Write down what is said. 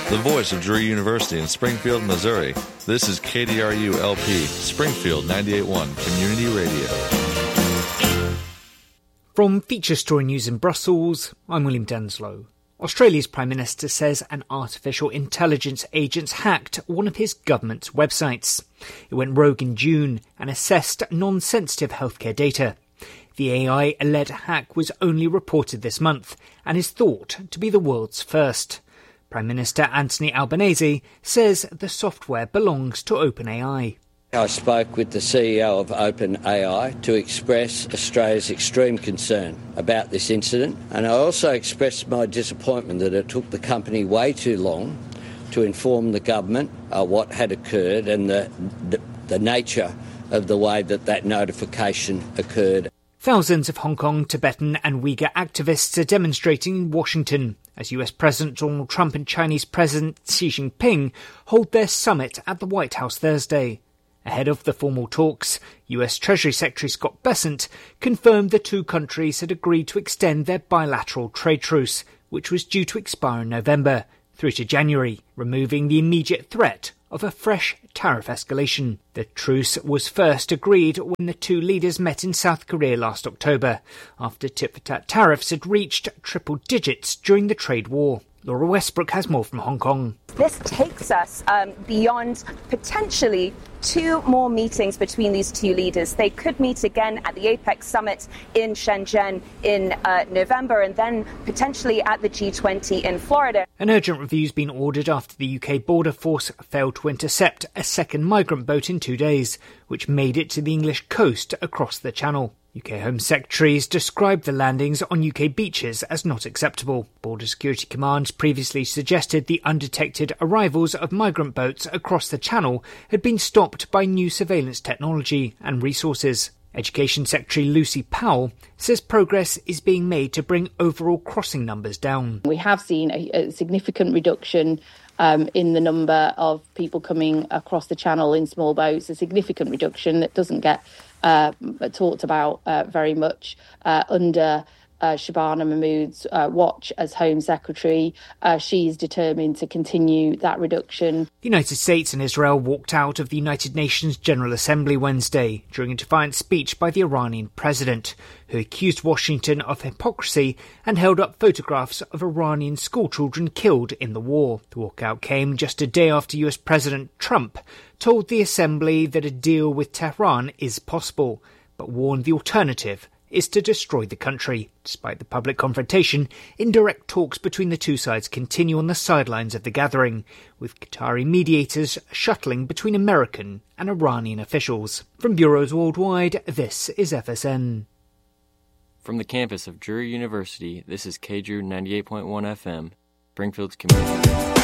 the voice of Drury University in Springfield, Missouri. This is KDRU-LP, Springfield 98.1 Community Radio. From Feature Story News in Brussels, I'm William Denslow. Australia's Prime Minister says an artificial intelligence agent hacked one of his government's websites. It went rogue in June and assessed non-sensitive healthcare data. The AI-led hack was only reported this month and is thought to be the world's first. Prime Minister Anthony Albanese says the software belongs to OpenAI. I spoke with the CEO of OpenAI to express Australia's extreme concern about this incident, and I also expressed my disappointment that it took the company way too long to inform the government what had occurred and the nature of the way that notification occurred. Thousands of Hong Kong, Tibetan and Uyghur activists are demonstrating in Washington as US President Donald Trump and Chinese President Xi Jinping hold their summit at the White House Thursday. Ahead of the formal talks, US Treasury Secretary Scott Bessent confirmed the two countries had agreed to extend their bilateral trade truce, which was due to expire in November, through to January, removing the immediate threat of a fresh tariff escalation. The truce was first agreed when the two leaders met in South Korea last October, after tit-for-tat tariffs had reached triple digits during the trade war. Laura Westbrook has more from Hong Kong. This takes us beyond potentially 2 more meetings between these two leaders. They could meet again at the APEC summit in Shenzhen in November and then potentially at the G20 in Florida. An urgent review's been ordered after the UK Border Force failed to intercept a second migrant boat in 2 days, which made it to the English coast across the Channel. UK Home Secretaries described the landings on UK beaches as not acceptable. Border Security Command previously suggested the undetected arrivals of migrant boats across the Channel had been stopped by new surveillance technology and resources. Education Secretary Lucy Powell says progress is being made to bring overall crossing numbers down. We have seen a significant reduction in the number of people coming across the Channel in small boats, a significant reduction that doesn't get talked about very much under Shabana Mahmood's watch as Home Secretary. She's determined to continue that reduction. The United States and Israel walked out of the United Nations General Assembly Wednesday during a defiant speech by the Iranian president, who accused Washington of hypocrisy and held up photographs of Iranian schoolchildren killed in the war. The walkout came just a day after US President Trump told the Assembly that a deal with Tehran is possible, but warned the alternative is to destroy the country. Despite the public confrontation, indirect talks between the two sides continue on the sidelines of the gathering, with Qatari mediators shuttling between American and Iranian officials. From bureaus worldwide, this is FSN. From the campus of Drury University, this is KDRU 98.1 FM, Springfield's community.